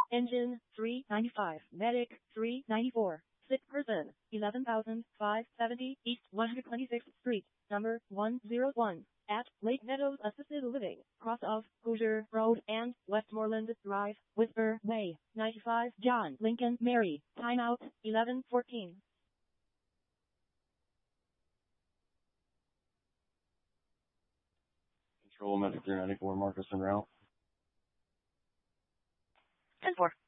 Engine 395, Medic 394, sick person 11,570 East 126th Street, number 101, at Lake Meadows Assisted Living, cross of Hoosier Road and Westmoreland Drive, Whisper Way, 95 John Lincoln Mary, timeout 11:14. Control Medic 394, Marcus en route. 10-4.